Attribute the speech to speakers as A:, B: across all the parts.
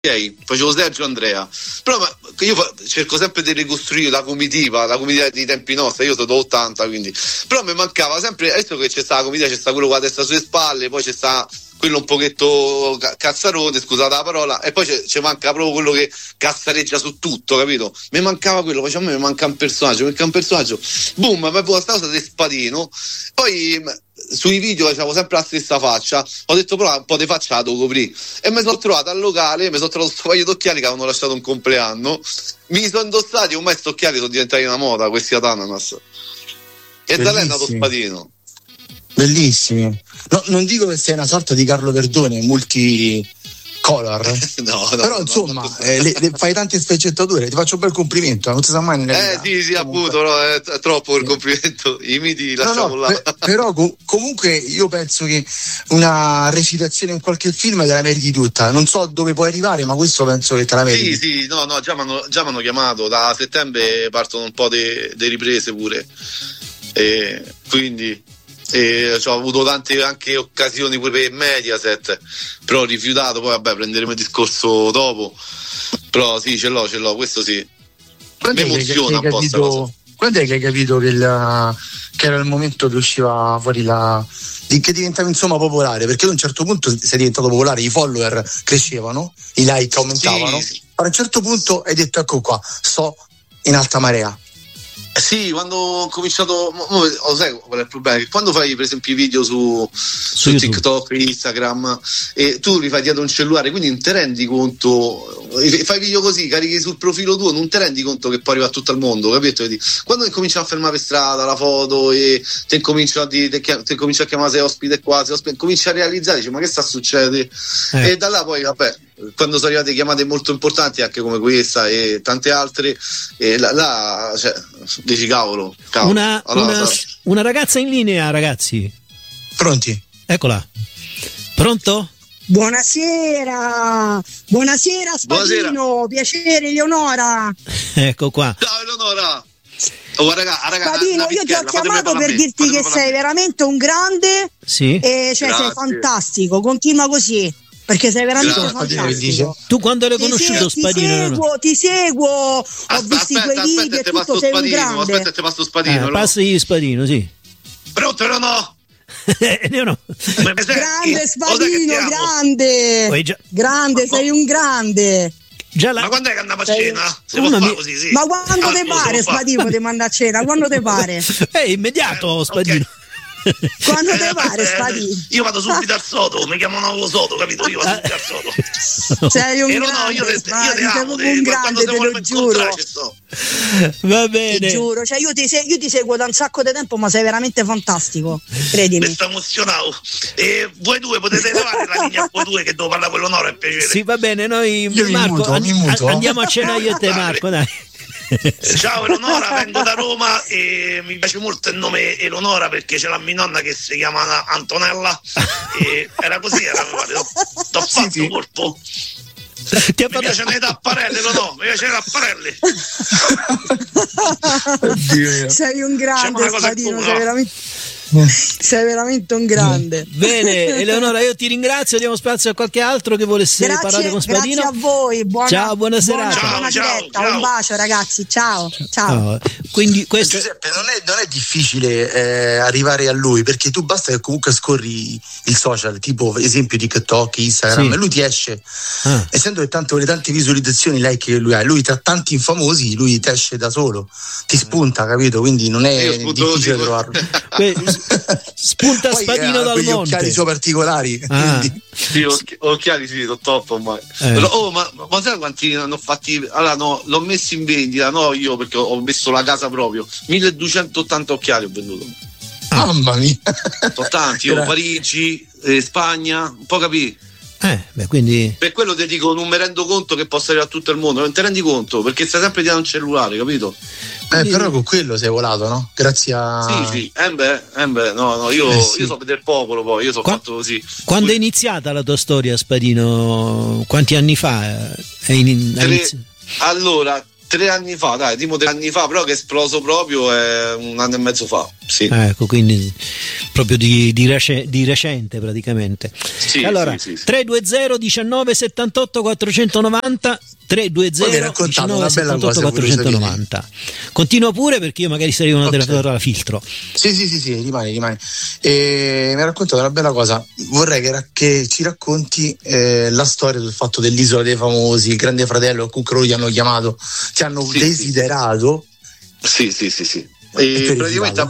A: facevo Sergio Andrea, però io cerco sempre di ricostruire la comitiva di tempi nostri. Io sono 80, quindi però mi mancava sempre, adesso che c'è sta la comitiva, c'è sta quello con la testa sulle spalle, poi c'è sta quello un pochetto cazzarone, scusate la parola, e poi ci manca proprio quello che cazzareggia su tutto, capito? Mi mancava quello, a me mi manca un personaggio, boom, mi avevo questa cosa di Spadino. Poi sui video facevo sempre la stessa faccia, ho detto però un po' di faccia la devo coprire, e mi sono trovato al locale, mi sono trovato sto paio d'occhiali che avevano lasciato un compleanno, mi sono indossati, ormai sto occhiali sono diventati una moda, questi ad ananas, e da lei è nato Spadino.
B: Bellissimi. No, non dico che sei una sorta di Carlo Verdone multicolor,
A: no,
B: però insomma fai tante sfaccettature, ti faccio un bel complimento, non si sa mai nella vita.
A: Sì, appunto, però è troppo il complimento, i miti lasciamo là.
B: Però comunque io penso che una recitazione in qualche film te la meriti tutta, non so dove puoi arrivare, ma questo penso che te la meriti.
A: Sì, no, già mi hanno chiamato, da settembre partono un po' di riprese pure, e quindi ho avuto tante anche occasioni pure per Mediaset, però ho rifiutato, poi vabbè prenderemo il discorso dopo, però sì, ce l'ho, questo sì. Mi emoziona un po' questa cosa.
B: Quando è che hai capito che era il momento che usciva fuori che diventavi insomma popolare? Perché a un certo punto sei diventato popolare, i follower crescevano, i like aumentavano,
A: sì.
B: A un certo punto hai detto ecco qua, sto in alta marea.
A: Sì, quando ho cominciato, sai qual è il problema? Che quando fai per esempio i video su TikTok, Instagram, e tu li fai dietro un cellulare, quindi non ti rendi conto, fai video così, carichi sul profilo tuo, non ti rendi conto che poi arriva a tutto il mondo, capito? Quando cominciano a fermare per strada la foto e ti cominciano a chiamare sei ospite qua, cominci a realizzare, dici ma che sta succedendo? E da là poi vabbè, quando sono arrivate chiamate molto importanti anche come questa e tante altre, e là cioè, dici cavolo.
C: Una ragazza in linea, ragazzi.
B: Pronti?
C: Eccola. Pronto?
D: Buonasera Spadino. Buonasera. Piacere, Eleonora.
C: Ecco qua.
A: Ciao Eleonora. Oh, raga,
D: Spadino, io ti ho chiamato per dirti che sei veramente un grande.
C: Sì.
D: E cioè sei fantastico, continua così. Perché sei veramente fantastico.
C: Tu quando l'hai conosciuto Spadino?
D: Ti seguo, ho visto i tuoi video e tutto, sei un grande.
A: Aspetta, ti passo Spadino.
C: Passi Spadino, sì.
A: Pronto o no?
C: Io no.
D: Grande Spadino, grande, sei un grande.
A: Ma quando è che andiamo a cena? Se può fare così, sì.
D: Ma quando te pare Spadino ti manda a cena? Quando te pare?
C: È immediato Spadino.
A: Okay.
D: Quando te pare Spadino?
A: Io vado subito al Soto, mi chiamano Soto, capito? Io vado subito al Soto.
D: Sei un grande, io ti amo, un grande, te lo giuro.
C: Va bene.
D: Ti giuro, cioè io ti seguo da un sacco di tempo, ma sei veramente fantastico, credimi.
A: Mi sto emozionato. E voi due potete levare la linea, voi due che devo parlare con l'Onora, è piacere.
C: Sì, va bene, noi Marco
B: mi muto.
C: Andiamo a cena io e te, Marco, dai.
A: Ciao Eleonora, vengo da Roma e mi piace molto il nome Eleonora perché c'è la mia nonna che si chiama Antonella e era così, t'ho fatto colpo. Mi piacciono le tapparelle, no? Mi piacciono le tapparelle.
D: Sei un grande Spadino, sei veramente un grande.
C: Bene, Eleonora, io ti ringrazio, diamo spazio a qualche altro che volesse parlare con Spadino.
D: Grazie a voi,
C: ciao, buona serata.
D: Buona diretta, un bacio ragazzi, ciao.
C: Quindi questo...
B: Giuseppe, non è difficile arrivare a lui, perché tu basta che comunque scorri il social, tipo esempio TikTok, Instagram, sì. E lui ti esce, essendo che le tante visualizzazioni, like che lui ha, lui tra tanti infamosi, lui ti esce da solo, ti spunta, capito? Quindi non è difficile trovarlo.
C: Spunta poi, Spadino dal monte.
B: Occhiali suoi particolari.
A: Sì, occhiali sì, sono top ormai. Però, ma sai quanti ne hanno fatti? Allora no, l'ho messo in vendita, no io perché ho messo la casa proprio. 1280 occhiali ho venduto.
B: Mamma mia.
A: Sono tanti, Parigi, Spagna, un po' capì.
C: Quindi...
A: Per quello ti dico, non mi rendo conto che possa arrivare a tutto il mondo, non ti rendi conto, perché stai sempre dietro un cellulare, capito?
B: Però con quello sei volato, no? Grazie a...
A: Sì, io so del popolo, poi io sono fatto così.
C: Quando è iniziata la tua storia, Spadino? Quanti anni fa?
A: Allora, 3 anni fa, dai, tipo 3 anni fa, però che è esploso proprio è 1 anno e mezzo fa. Sì.
C: Ecco, quindi proprio di recente praticamente.
A: Sì,
C: allora,
A: sì.
C: 320 19 78 490 320 19 78 490. Continua pure, perché io magari sarei una telefonata da filtro.
B: Sì, rimani. E mi ha raccontato una bella cosa. Vorrei che ci racconti la storia del fatto dell'Isola dei Famosi, il Grande Fratello, comunque loro ti hanno chiamato, ti hanno desiderato.
A: Sì. E praticamente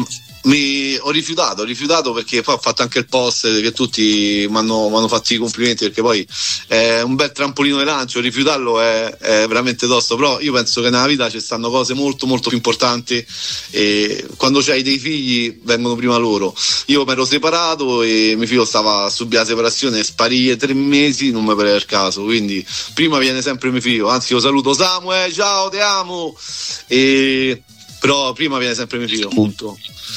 A: ho rifiutato perché poi ho fatto anche il post che tutti mi hanno fatto i complimenti, perché poi è un bel trampolino di lancio. Rifiutarlo è veramente tosto, però io penso che nella vita ci stanno cose molto molto più importanti, e quando c'hai dei figli vengono prima loro. Io mi ero separato e mio figlio stava subito la separazione, sparì 3 mesi, non mi pareva il caso, quindi prima viene sempre mio figlio, anzi lo saluto: Samuel, ciao, ti amo, però prima viene sempre mio figlio, punto.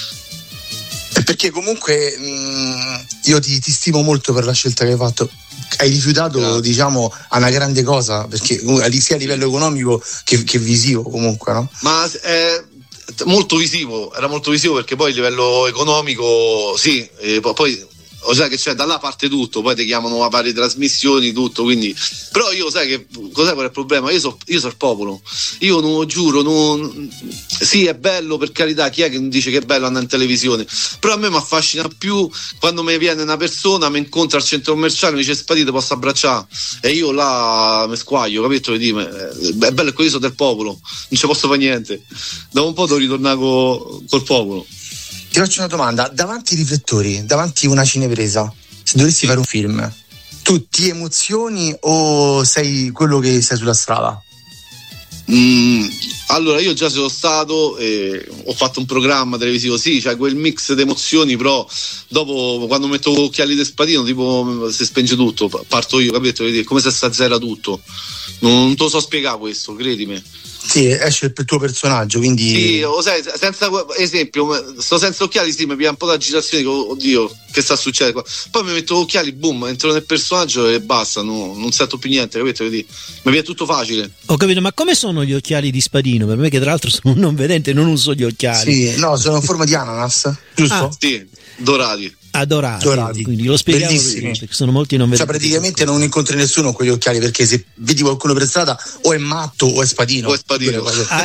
B: Perché comunque io ti stimo molto per la scelta che hai fatto. Hai rifiutato, diciamo, a una grande cosa, perché sia a livello economico che visivo, comunque, no?
A: Ma molto visivo, era molto visivo, perché poi a livello economico sì, poi sai che c'è, da là parte tutto, poi ti chiamano a varie trasmissioni, tutto, quindi. Però io, sai che cos'è qual è il problema? Io so il popolo, io non giuro, sì, è bello, per carità, chi è che dice che è bello andare in televisione, però a me mi affascina più quando mi viene una persona, mi incontra al centro commerciale, mi dice: Spatito, posso abbracciare? E io là mi squaglio, capito? È bello, io sono del popolo, non ci posso fare niente, dopo un po' devo ritornare col popolo.
B: Ti faccio una domanda: davanti ai riflettori, davanti a una cinepresa, se dovessi fare un film, tu ti emozioni o sei quello che sei sulla strada?
A: Allora, io già sono stato, ho fatto un programma televisivo, sì, c'è quel mix di emozioni, però dopo, quando metto occhiali di Spatino, tipo, si spenge tutto, parto io, capito? È come se si azzera tutto, non te lo so spiegare questo, credimi.
B: Sì, esce il tuo personaggio, quindi.
A: Sì, sai, senza esempio, sto senza occhiali, sì, mi piace un po' d'agitazione, oddio, che sta succedendo qua. Poi mi metto occhiali, boom, entro nel personaggio e basta, non sento più niente, capito? Mi viene tutto facile.
C: Ho capito, ma come sono gli occhiali di Spatino? Per me, che tra l'altro sono un non vedente, non uso gli occhiali.
B: Sì, no, sono in forma di ananas, giusto?
A: Sì, dorati.
C: Dorati, quindi lo spieghiamo, perché sono molti non vedenti.
B: Cioè, praticamente non incontri nessuno con quegli occhiali, perché se vedi qualcuno per strada o è matto o è Spatino.
A: O è Spatino.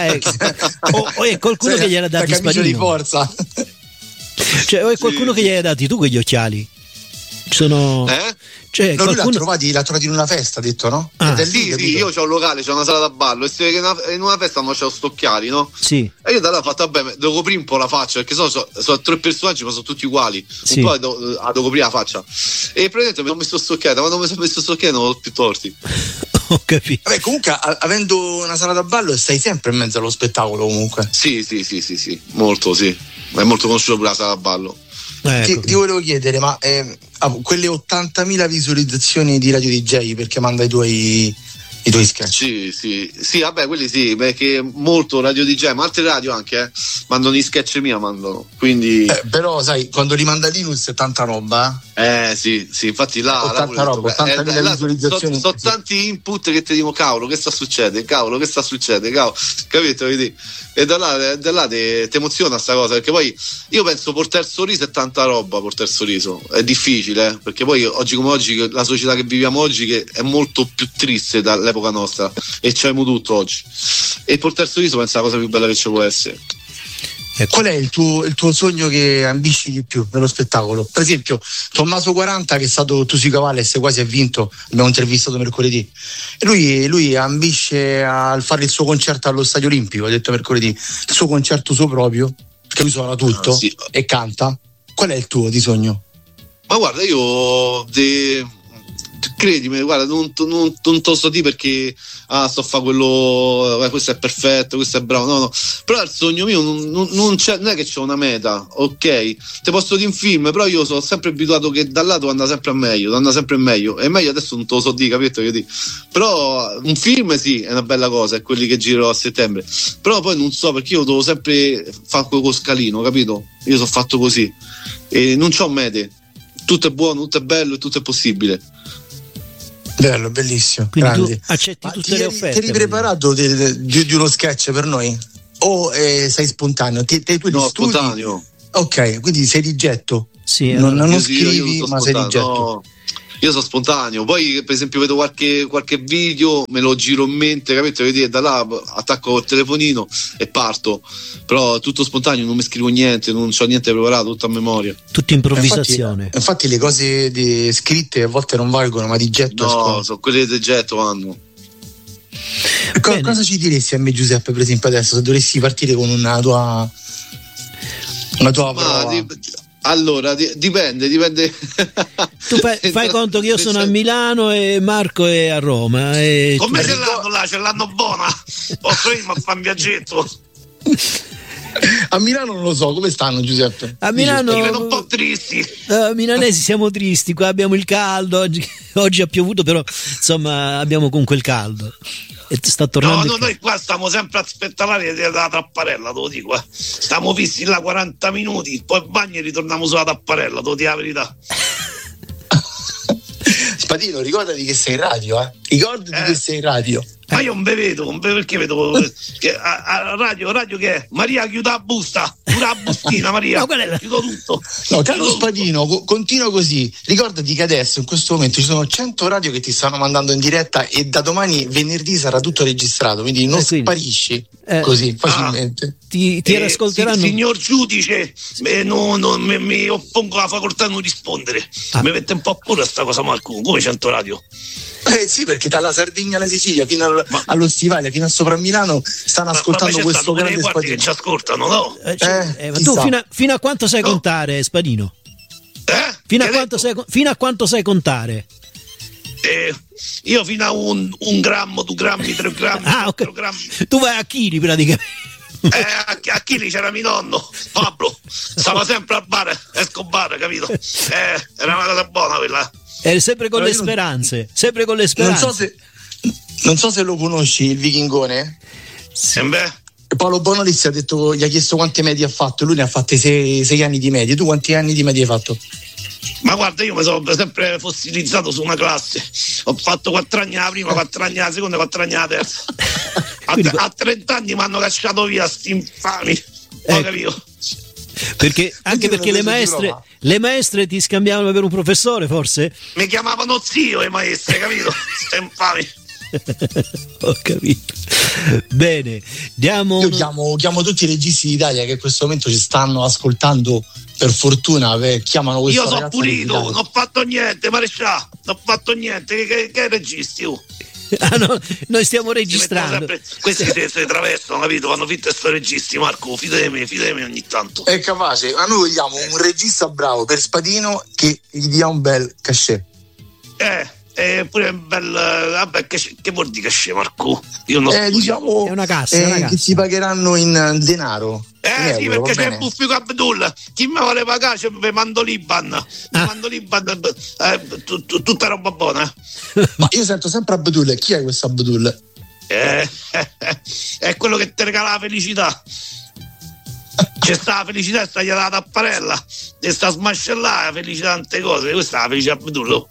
C: O è qualcuno che gliel'ha dati Spatino.
B: Di forza.
C: Cioè, o è qualcuno che gliel'ha dati tu quegli occhiali. Sono. Cioè,
B: no, qualcuno. Lui l'ha trovati in una festa, ha detto, no?
A: Sì, io c'ho un locale, c'ho una sala da ballo, e se in una festa ma c'ho sto occhiali, no?
C: Sì.
A: E io da là ho fatto: vabbè, devo coprire un po' la faccia, perché sono 3 personaggi, ma sono tutti uguali.
C: Sì.
A: Un po' devo coprire la faccia. E praticamente mi sono messo sto occhiali, ma quando mi sono messo sto occhiali non ho più torti.
C: Ho capito.
B: Vabbè, comunque, avendo una sala da ballo, stai sempre in mezzo allo spettacolo, comunque.
A: Sì, molto, sì. È molto conosciuto pure la sala da ballo.
B: Ti volevo chiedere, ma quelle 80.000 visualizzazioni di Radio DJ, perché manda i tuoi sketch?
A: Sì, vabbè, quelli sì, perché molto Radio DJ, ma altre radio anche mandano gli sketch mia, quindi.
B: Però sai, quando li manda Linus è tanta roba.
A: Sì, infatti là
B: 80.000 visualizzazioni.
A: Sono tanti input che ti dicono: cavolo, che sta succedendo? Cavolo, capito? Vedi? E da là ti emoziona sta cosa, perché poi io penso portare il sorriso è tanta roba, portare il sorriso è difficile, perché poi oggi come oggi, la società che viviamo oggi, che è molto più triste dall'epoca nostra, e c'abbiamo tutto oggi, e portare il sorriso penso è la cosa più bella che ci può essere.
B: Qual è il tuo sogno che ambisci di più nello spettacolo? Per esempio Tommaso 40, che è stato Tu sui cavalli e quasi ha vinto, abbiamo intervistato mercoledì, e lui ambisce a fare il suo concerto allo Stadio Olimpico, ha detto mercoledì, il suo concerto suo proprio, perché lui suona tutto e canta. Qual è il tuo di sogno?
A: Ma guarda, io credimi, guarda, non te lo so dire perché sto a fare quello, questo è perfetto, questo è bravo, no, però il sogno mio non è che c'ho una meta, ok? Te posso dire in film, però io sono sempre abituato che da là devo andare sempre a meglio, devo andare sempre meglio, e meglio adesso non te lo so dire, capito? Però un film sì, è una bella cosa, è quelli che giro a settembre, però poi non so, perché io devo sempre fare quello scalino, capito? Io sono fatto così e non c'ho mete, tutto è buono, tutto è bello e tutto è possibile.
B: Bello, bellissimo.
C: Quindi
B: grande.
C: tu accetti tutte le offerte.
B: Ti eri preparato di uno sketch per noi? O sei spontaneo?
A: No, spontaneo.
B: Ok, quindi sei di getto.
C: Sì,
B: non scrivi, ma sei di getto.
A: No. Io sono spontaneo, poi per esempio vedo qualche video, me lo giro in mente, capito? Vedi, da là attacco il telefonino e parto, però tutto spontaneo, non mi scrivo niente, non c'ho niente preparato, tutto a memoria.
C: Tutta improvvisazione.
B: Infatti le cose scritte a volte non valgono, ma di getto
A: no, sono quelle di getto vanno.
B: Cosa ci diresti a me, Giuseppe, per esempio adesso, se dovessi partire con una tua prova?
A: Allora, dipende.
C: Tu fai conto che io sono a Milano e Marco è a Roma.
A: Come ce l'hanno là? Ce l'hanno buona? Posso irmi a fare un viaggetto?
B: A Milano non lo so, come stanno, Giuseppe?
C: A Milano
A: sono un po' tristi.
C: Milanesi siamo tristi, qua abbiamo il caldo, oggi ha piovuto, però insomma abbiamo comunque il caldo. E sta tornando.
A: No, noi qua stiamo sempre a aspettare la tapparella, te lo dico. Stiamo fissi là 40 minuti, poi bagno e ritorniamo sulla tapparella, te lo dico la verità.
B: Spadino, ricordati che sei in radio, Ricordati che sei in radio.
A: Ma io non vedo perché vedo che a radio che è? Maria chiuda la busta, chiuda la bustina, Maria.
C: No,
A: chiudo tutto.
B: No, caro Spadino, continua così. Ricordati che adesso in questo momento ci sono 100 radio che ti stanno mandando in diretta e da domani venerdì sarà tutto registrato, quindi non sparisci così facilmente.
C: Ti ascolteranno.
A: Signor giudice, mi oppongo alla facoltà di non rispondere. Mi mette un po' pure sta cosa, Marco, come 100 radio.
B: Sì, perché dalla Sardegna alla Sicilia fino allo Stivale, fino a sopra Milano stanno ascoltando questo grande Spadino
A: che ci ascoltano, no?
C: Tu fino a quanto sai contare, Spadino? Fino a quanto sai contare?
A: Io fino a un grammo, 2 grammi, 3 grammi, 4 grammi.
C: Tu vai a chili praticamente.
A: A chili c'era mio nonno Pablo, stava sempre al bar, Escobar, capito? Era una cosa buona quella.
C: Sempre con le speranze, sempre con le speranze.
B: Non so se lo conosci, il vichingone.
A: Sì.
B: Paolo Bonolis ha detto, gli ha chiesto quante medie ha fatto, lui ne ha fatte 6 anni di medie. Tu quanti anni di medie hai fatto?
A: Ma guarda, io mi sono sempre fossilizzato su una classe, ho fatto 4 anni alla prima, 4 anni alla seconda, 4 anni alla terza. A 30 anni mi hanno cacciato via sti infami, ho capito?
C: Anche perché le maestre ti scambiavano per un professore, forse?
A: Mi chiamavano zio le maestre, capito? Sti infami.
C: Ho capito. Bene,
B: io chiamo tutti i registi d'Italia che in questo momento ci stanno ascoltando, per fortuna, chiamano questo.
A: Io sono pulito, non ho fatto niente, maresciallo, non ho fatto niente. Che registi?
C: No, noi stiamo registrando.
A: Questi si travestono, capito? Vanno finta sto registi, Marco, fidati di me ogni tanto.
B: È capace, ma noi vogliamo un regista bravo per Spadino che gli dia un bel cachet.
A: Pure un bel, vabbè, che vuol dire cachet, Marco? Io non
B: diciamo
C: è una cassa.
B: Che ci pagheranno in denaro.
A: Sì, euro, perché c'è il buffico Abdul. Chi mi vuole pagare vi mando l'Iban. Tutta roba buona.
B: Ma io sento sempre Abdul. Chi è questo Abdul?
A: È quello che ti regala la felicità. C'è sta la felicità e sta gli data tapparella e sta smascellata la felicità tante cose. Questa è la felicità Abdul.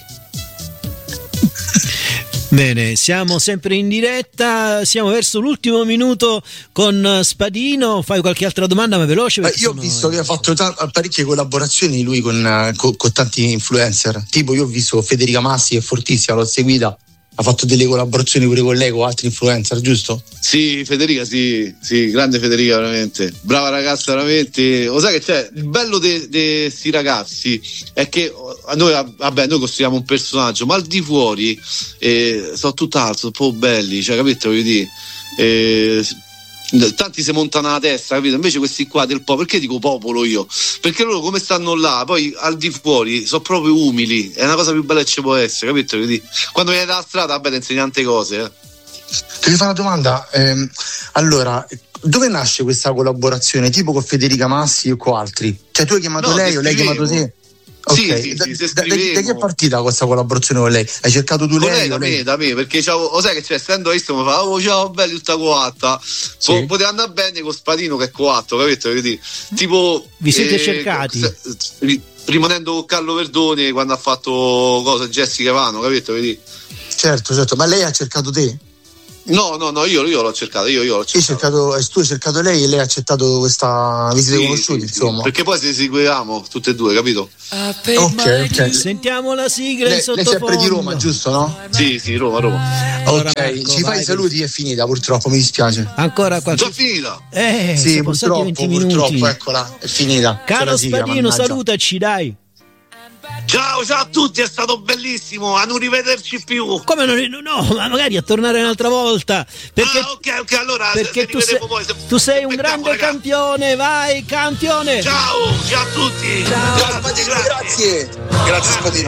C: Bene, siamo sempre in diretta, siamo verso l'ultimo minuto con Spadino. Fai qualche altra domanda, ma veloce?
B: Io ho visto che ha fatto parecchie collaborazioni lui con tanti influencer. Tipo, io ho visto Federica Massi, è fortissima, l'ho seguita. Ha fatto delle collaborazioni pure con lei, con altri influencer, giusto?
A: Sì, Federica, sì, grande Federica, veramente. Brava ragazza, veramente. Lo sai che c'è? Il bello di questi ragazzi è che noi costruiamo un personaggio, ma al di fuori sono tutt'altro, un po' belli, cioè, capito? Voglio dire, tanti si montano alla testa, capito? Invece questi qua del popolo, perché dico popolo io? Perché loro come stanno là, poi al di fuori sono proprio umili, è una cosa più bella che ci può essere, capito? Quando vieni dalla strada, vabbè, ti insegna tante cose.
B: Ti devo fare una domanda, allora, dove nasce questa collaborazione, tipo con Federica Massi o con altri? Cioè, tu hai chiamato lei o lei ha chiamato te?
A: Okay.
B: Sì, da che è partita questa collaborazione con lei? Hai cercato tu lei?
A: Da me, perché lo sai che c'è, essendo visto mi fa ciao belli, tutta coatta. Sì. Poteva andare bene con Spadino che è coatto, capito? Tipo,
C: vi siete cercati?
A: rimanendo con Carlo Verdoni quando ha fatto Jessica Ivano, capito? Vedi?
B: Certo, ma lei ha cercato te?
A: No, io l'ho cercato.
B: Tu hai cercato lei e lei ha accettato questa visita conosciuti, insomma.
A: Perché poi se seguivamo tutte e due, capito?
B: Ok.
C: Sentiamo la sigla in sottofondo.
B: Lei è sempre di Roma, giusto, no?
A: Sì, Roma.
B: Allora, ok, Marco, ci fai i saluti, è finita purtroppo, mi dispiace.
C: Ancora qualche...
A: Già finita?
B: Sì, purtroppo, eccola, è finita.
C: Caro Spadino, salutaci, dai.
A: Ciao a tutti, è stato bellissimo, a non rivederci più.
C: Come no, ma magari a tornare un'altra volta. Perché,
A: ok, allora
C: perché tu sei un grande campione, vai campione.
A: Ciao a tutti.
B: Ciao Spadino, grazie Spadino.